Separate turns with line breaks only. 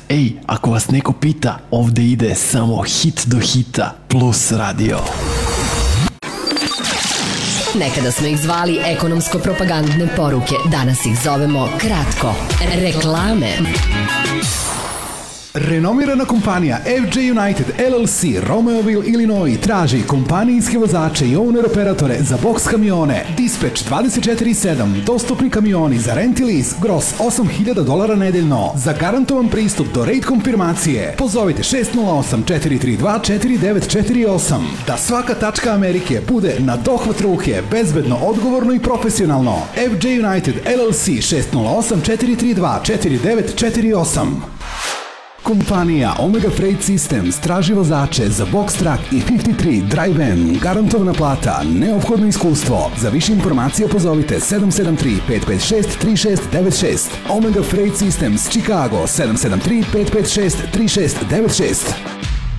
Ej, ako vas neko pita, ovde ide samo hit do hita plus radio.
Nekada smo ih zvali ekonomsko-propagandne poruke, danas ih zovemo kratko reklame.
Renomirana kompanija FJ United LLC Romeoville, Illinois traži kompanijske vozače i owner-operatore za boks kamione, dispatch 24/7, dostupni kamioni za rent i lease, gross $8.000 nedeljno, za garantovan pristup do rate konfirmacije. Pozovite 608-432-4948. Da svaka tačka Amerike bude na dohvat ruke, bezbedno, odgovorno i profesionalno. FJ United LLC 608-432-4948. Kompanija Omega Freight Systems traži vozače za box truck i 53 dry van, garantovana plata, neophodno iskustvo. Za više informacija pozovite 773-556-3696. Omega Freight Systems Chicago 773-556-3696.